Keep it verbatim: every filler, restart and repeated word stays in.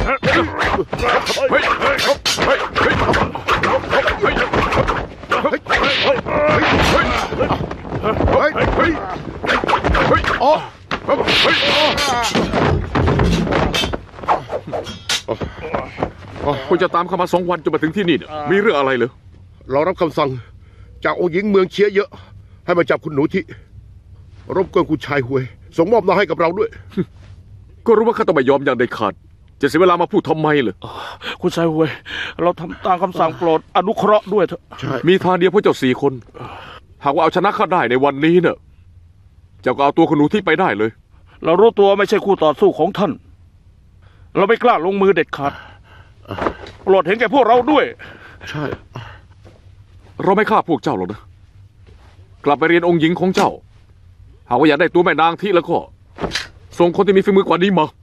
คุณจะตามเข้ามาสองวันจนมาถึงที่นี่เนี่ยมีเรื่องอะไรเหรอเรารับคำสั่งจากองค์หญิงเมืองเชียเยอะให้มาจับคุณหนูที่รบกวนคุณชายหวยส่งมอบนางให้กับเราด้วยก็รู้ว่าข้าต้องไม่ยอมอย่างเด็ดขาดจะเสียเวลามาพูดทำไมเลยคุณชายหวยเราทำตามคำสั่งโปรดอนุเคราะห์ด้วยเถอะมีทางเดียวพวกเจ้าสี่คนหากว่าเอาชนะข้าได้ในวันนี้เนี่ยเจ้าก็เอาตัวคุณหนูที่ไปได้เลยเรารู้ตัวไม่ใช่คู่ต่อสู้ของท่านเราไม่กล้าลงมือเด็ดขาดโปรดเห็นแก่พวกเราด้วยใช่เราไม่ฆ่าพวกเจ้าหรอกนะกลับไปเรียนองค์หญิงของเจ้าหากว่าอยากได้ตัวแม่นางที่แล้วก็ส่งคนที่มีฝีมือกว่านี้มา